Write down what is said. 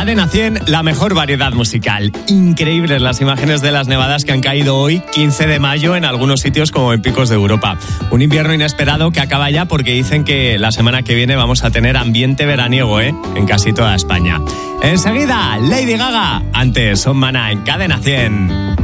Cadena 100, la mejor variedad musical. Increíbles las imágenes de las nevadas que han caído hoy, 15 de mayo, en algunos sitios como en picos de Europa. Un invierno inesperado que acaba ya porque dicen que la semana que viene vamos a tener ambiente veraniego, en casi toda España. Enseguida, Lady Gaga. Antes, Son Maná en Cadena 100.